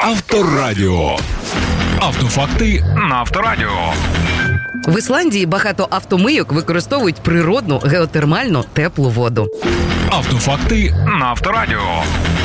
Авторадіо. Автофакти на Авторадіо. В Ісландії багато автомийок використовують природну геотермальну теплу воду. Автофакти на Авторадіо.